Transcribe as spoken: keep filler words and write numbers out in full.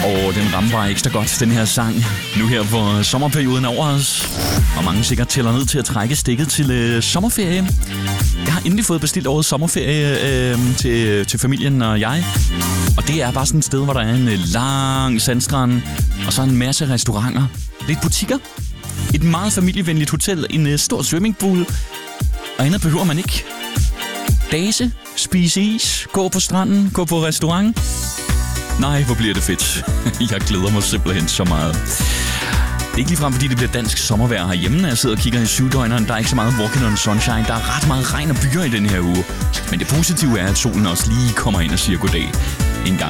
Og den rammer bare ekstra godt, den her sang. Nu her, hvor sommerperioden er over os, og mange sikkert tæller ned til at trække stikket til øh, sommerferie. Jeg har endelig fået bestilt årets sommerferie øh, til, til familien og jeg. Og det er bare sådan et sted, hvor der er en lang sandstrand, og så en masse restauranter, lidt butikker, et meget familievenligt hotel, en øh, stor swimmingpool, og andet behøver man ikke. Dase, spise is, gå på stranden, gå på restaurant. Nej, hvor bliver det fedt. Jeg glæder mig simpelthen så meget. Det er ikke ligefrem, fordi det bliver dansk sommervejr herhjemme, når jeg sidder og kigger i syvdøgneren. Der er ikke så meget walking on sunshine. Der er ret meget regn og byer i den her uge. Men det positive er, at solen også lige kommer ind og siger goddag en gang